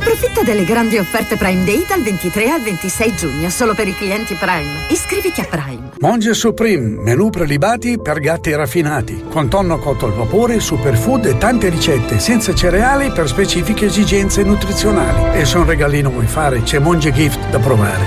Approfitta delle grandi offerte Prime Day dal 23 al 26 giugno, solo per i clienti Prime. Iscriviti a Prime. Monge Supreme, menù prelibati per gatti raffinati, con tonno cotto al vapore, superfood e tante ricette, senza cereali per specifiche esigenze nuzionali. E se un regalino vuoi fare, c'è Monge Gift da provare.